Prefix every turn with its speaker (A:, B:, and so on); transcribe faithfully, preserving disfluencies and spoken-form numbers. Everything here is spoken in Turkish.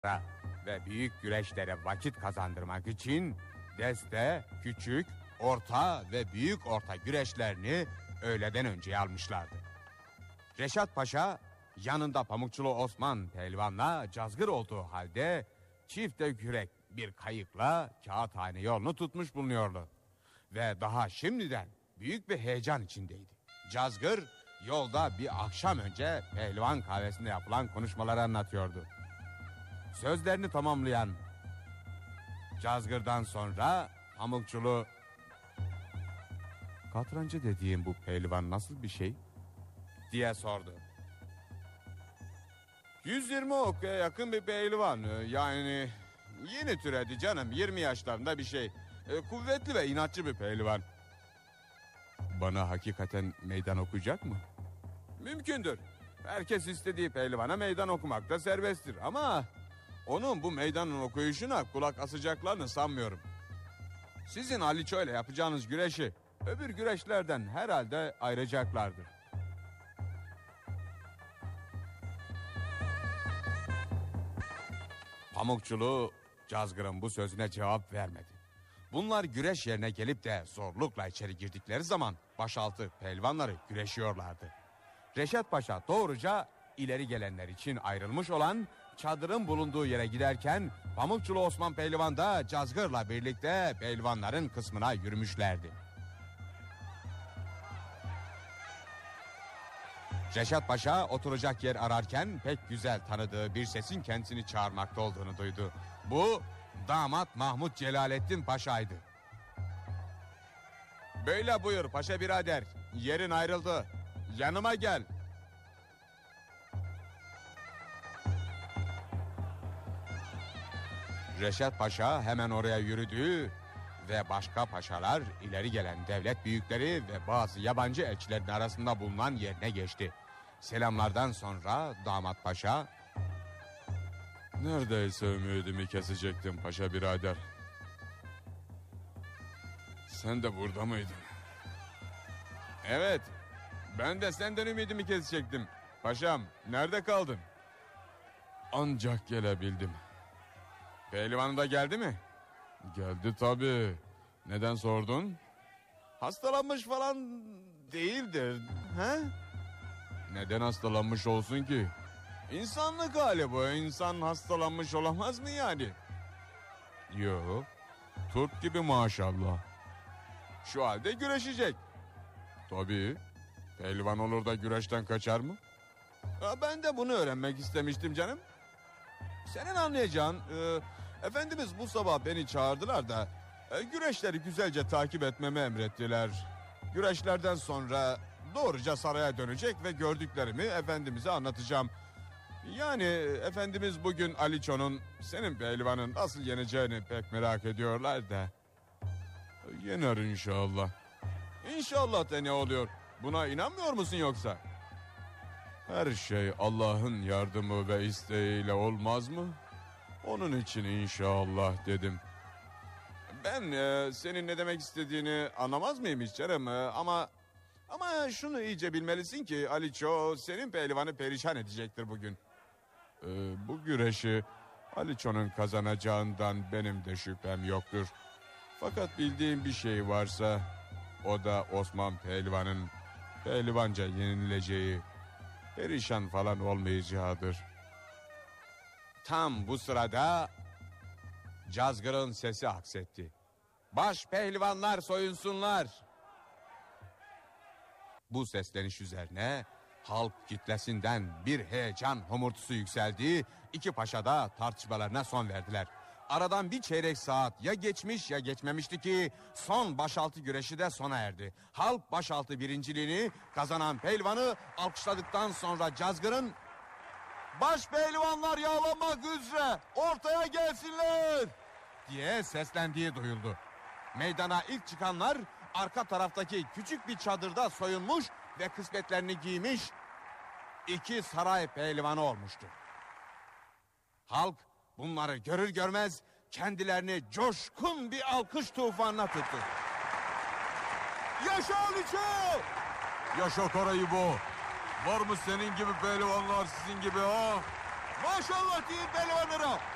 A: ve büyük güreşlere vakit kazandırmak için deste, küçük, orta ve büyük orta güreşlerini öğleden önce almışlardı. Reşat Paşa yanında Pamukçulu Osman Pehlivan'la cazgır olduğu halde çifte kürek bir kayıkla Kağıthane yolunu tutmuş bulunuyordu. Ve daha şimdiden büyük bir heyecan içindeydi. Cazgır yolda bir akşam önce Pehlivan kahvesinde yapılan konuşmaları anlatıyordu. Sözlerini tamamlayan Cazgır'dan sonra Pamukçulu, "Katrancı dediğim bu pehlivan nasıl bir şey?" diye sordu. yüz yirmi okuya yakın bir pehlivan, yani yeni türedi canım, yirmi yaşlarında bir şey. E, kuvvetli ve inatçı bir pehlivan. Bana hakikaten meydan okuyacak mı? Mümkündür. Herkes istediği pehlivana meydan okumakta serbesttir ama onun bu meydanın okuyuşuna kulak asacaklarını sanmıyorum. Sizin Haliço ile yapacağınız güreşi öbür güreşlerden herhalde ayıracaklardır. Pamukçulu Cazgır'ın bu sözüne cevap vermedi. Bunlar güreş yerine gelip de zorlukla içeri girdikleri zaman başaltı pehlivanları güreşiyorlardı. Reşat Paşa doğruca ileri gelenler için ayrılmış olan çadırın bulunduğu yere giderken Pamukçulu Osman Pehlivan da Cazgır'la birlikte pehlivanların kısmına yürümüşlerdi. Reşat Paşa oturacak yer ararken pek güzel tanıdığı bir sesin kendisini çağırmakta olduğunu duydu. Bu damat Mahmut Celalettin Paşa'ydı. "Böyle buyur paşa birader, yerin ayrıldı, yanıma gel." Reşat Paşa hemen oraya yürüdü ve başka paşalar ileri gelen devlet büyükleri ve bazı yabancı elçilerin arasında bulunan yerine geçti. Selamlardan sonra damat paşa, "Neredeyse ümidimi kesecektim paşa birader. Sen de burada mıydın?" "Evet, ben de senden ümidimi kesecektim. Paşam, nerede kaldın?" "Ancak gelebildim." "Pehlivanı da geldi mi?" "Geldi tabii. Neden sordun?" "Hastalanmış falan değildir, he?" "Neden hastalanmış olsun ki? İnsanlık hali bu. İnsan hastalanmış olamaz mı yani?" "Yok. Turp gibi maşallah." "Şu halde güreşecek." "Tabii. Pehlivan olur da güreşten kaçar mı?" Ya ben de bunu öğrenmek istemiştim canım. Senin anlayacağın, e, Efendimiz bu sabah beni çağırdılar da e, güreşleri güzelce takip etmemi emrettiler. Güreşlerden sonra doğruca saraya dönecek ve gördüklerimi Efendimiz'e anlatacağım. Yani Efendimiz bugün Haliço'nun senin pehlivanın nasıl yeneceğini pek merak ediyorlar da. Yener inşallah. İnşallah da ne oluyor? Buna inanmıyor musun yoksa? Her şey Allah'ın yardımı ve isteğiyle olmaz mı? Onun için inşallah dedim. Ben e, senin ne demek istediğini anlamaz mıyım hiç canım? E, ama ama şunu iyice bilmelisin ki Haliço senin pehlivanı perişan edecektir bugün. E, bu güreşi Haliço'nun kazanacağından benim de şüphem yoktur. Fakat bildiğim bir şey varsa o da Osman Pehlivan'ın pehlivanca yenileceği, perişan falan olmayacağıdır. Tam bu sırada Cazgır'ın sesi aksetti. "Baş pehlivanlar soyunsunlar." Bu sesleniş üzerine halk kitlesinden bir heyecan homurtusu yükseldi. İki paşa da tartışmalarına son verdiler. Aradan bir çeyrek saat ya geçmiş ya geçmemişti ki son başaltı güreşi de sona erdi. Halk başaltı birinciliğini kazanan pehlivanı alkışladıktan sonra Cazgır'ın "Baş pehlivanlar yağlanmak üzere, ortaya gelsinler!" diye seslendiği duyuldu. Meydana ilk çıkanlar arka taraftaki küçük bir çadırda soyunmuş ve kısmetlerini giymiş iki saray pehlivanı olmuştu. Halk bunları görür görmez kendilerini coşkun bir alkış tufanına tuttu. "Yaşa Haliço! Yaşa Karayıbo! Var mı senin gibi pehlivanlar, sizin gibi ha? Maşallah diyeyim pehlivanlara!